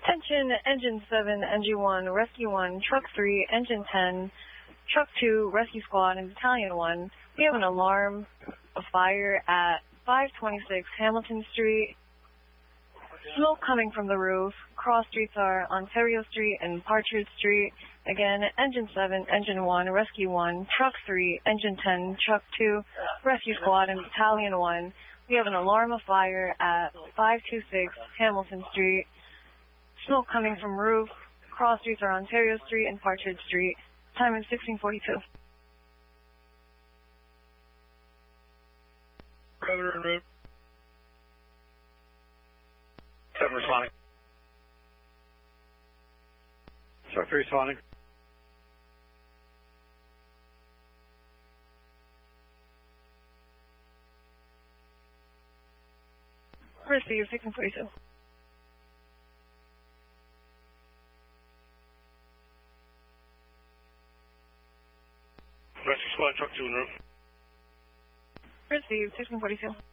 Engine 7, NG1, Rescue 1, Truck 3, Engine 10, Truck 2, Rescue Squad, and Battalion 1. We have an alarm of fire at 526 Hamilton Street. Smoke coming from the roof. Cross streets are Ontario Street and Partridge Street. Again, Engine 7, Engine 1, Rescue 1, Truck 3, Engine 10, Truck 2, Rescue Squad, and Battalion 1. We have an alarm of fire at 526 Hamilton Street. Smoke coming from roof. Cross streets are Ontario Street and Partridge Street. Time is 16:42. Perimeter en route. 7 responding. Sorry, 3 responding. Receive 16:42. Rescue Squad, Truck 2 en route. Receive 16:42.